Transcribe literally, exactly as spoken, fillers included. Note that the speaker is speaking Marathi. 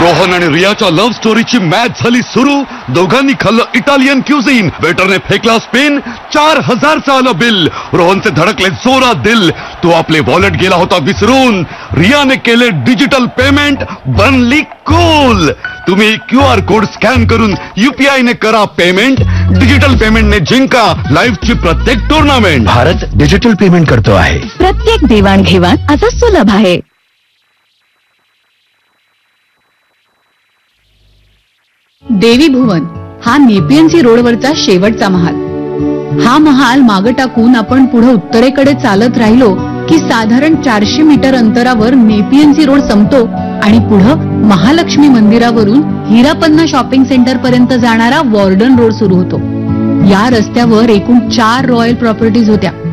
रोहन आणि रियाच्या लव्ह स्टोरीची मॅच झाली सुरू. दोघांनी खाल्लं इटालियन क्युझिन. वेटरने फेकला स्पिन. चार हजारचं आलं बिल. रोहनचे धडकले जोरात दिल. तो आपले वॉलेट गेला होता विसरून. रियाने केले डिजिटल पेमेंट. बनली कूल. तुम्ही क्यू आर कोड स्कॅन करून यूपीआय ने करा पेमेंट. डिजिटल पेमेंटने जिंका लाईफची प्रत्येक टुर्नामेंट. भारत डिजिटल पेमेंट करतो आहे. प्रत्येक देवाणघेवाण आता सुलभ आहे. देवी भुवन हा नेपियन्सी रोडवरचा शेवटचा महाल. हा महाल मागे टाकून आपण पुढे उत्तरेकडे चालत राहिलो की साधारण चारशे मीटर अंतरावर नेपियन्सी रोड संपतो आणि पुढं महालक्ष्मी मंदिरावरून हिरापन्ना शॉपिंग सेंटर पर्यंत जाणारा वॉर्डन रोड सुरू होतो. या रस्त्यावर एकूण चार रॉयल प्रॉपर्टीज होत्या.